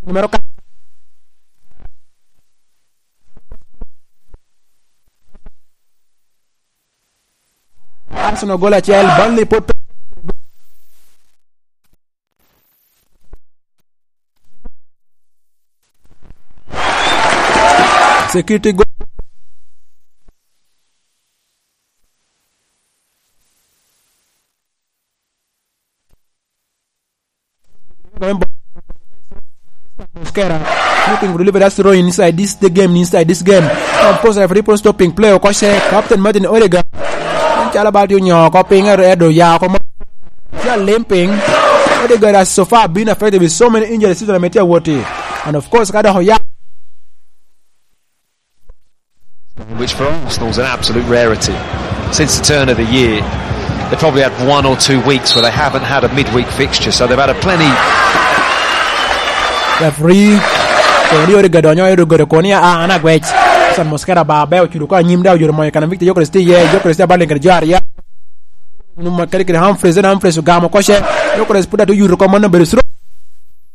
Numero 4. Arsenal gol achiel, Burnley pod security goal. Mosquera looking to deliver that throw inside this game. Of course, referee put stopping play. Of course, Captain Martin Odegaard. Chala about you copying Edo ya limping. Odegaard has so far been affected with so many injuries season metia woti. And of course, kada hoya, which for Arsenal is an absolute rarity. Since the turn of the year, they probably had 1 or 2 weeks where they haven't had a midweek fixture, so they've had a plenty. Referee Tony Odegaard onyo Odegaard konia ana gwech San Mosquera ba beo churuka nyimda yoro moyo kana Victor Yokresti balenga jaria numa kali Humphreys ugamo koshe Yokresti puta to yuro komano beresro